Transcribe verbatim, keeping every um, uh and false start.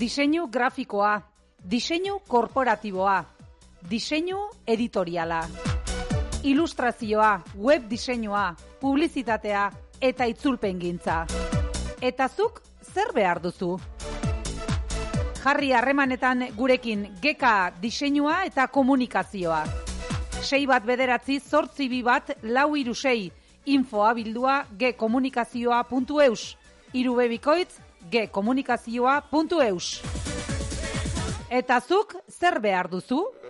Diseinu grafikoa, diseinu korporatiboa, diseinu editoriala, ilustrazioa, web diseinua, publizitatea eta itzulpengintza. Eta zuk zer behar duzu? Jarri harremanetan gurekin Geka diseinua eta komunikazioa. sei bat bederatzi zortzi bi bat lau hiru sei infoa bildua gekomunikazioa puntu eus hiru be bikoitz gekomunikazioa puntu eus. Eta zuk zer behar duzu?